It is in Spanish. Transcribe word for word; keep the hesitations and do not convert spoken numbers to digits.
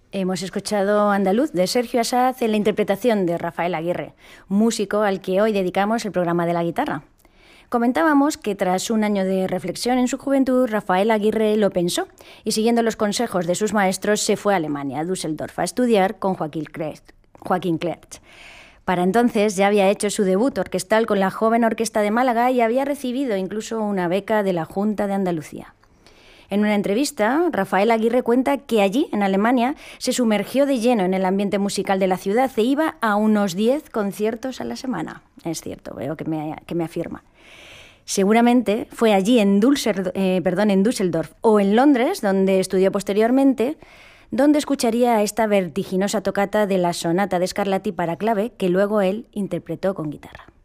Hemos escuchado Andaluz de Sergio Asaz en la interpretación de Rafael Aguirre, músico al que hoy dedicamos el programa de la guitarra. Comentábamos que tras un año de reflexión en su juventud, Rafael Aguirre lo pensó y, siguiendo los consejos de sus maestros, se fue a Alemania, a Düsseldorf, a estudiar con Joaquín Clerc. Joaquín Clerc. Para entonces ya había hecho su debut orquestal con la Joven Orquesta de Málaga y había recibido incluso una beca de la Junta de Andalucía. En una entrevista, Rafael Aguirre cuenta que allí, en Alemania, se sumergió de lleno en el ambiente musical de la ciudad e iba a unos diez conciertos a la semana. Es cierto, veo que me, que me afirma. Seguramente fue allí, en, Dulcer, eh, perdón, en Düsseldorf o en Londres, donde estudió posteriormente, donde escucharía esta vertiginosa tocata de la sonata de Scarlatti para clave que luego él interpretó con guitarra.